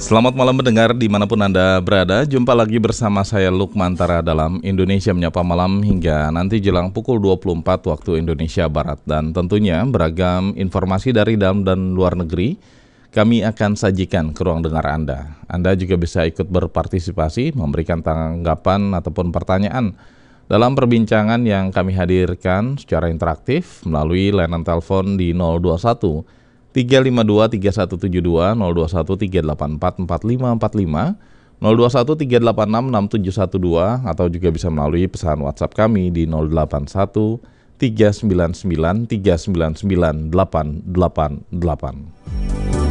Selamat malam mendengar dimanapun Anda berada. Jumpa lagi bersama saya Lukman Tara dalam Indonesia Menyapa Malam hingga nanti jelang pukul 24 waktu Indonesia Barat. Dan tentunya beragam informasi dari dalam dan luar negeri kami akan sajikan ke ruang dengar Anda. Anda juga bisa ikut berpartisipasi, memberikan tanggapan ataupun pertanyaan dalam perbincangan yang kami hadirkan secara interaktif melalui layanan telepon di 021 352 3172, 021 384 4545, 021 386 6712, atau juga bisa melalui pesan WhatsApp kami di 081 399 399 888.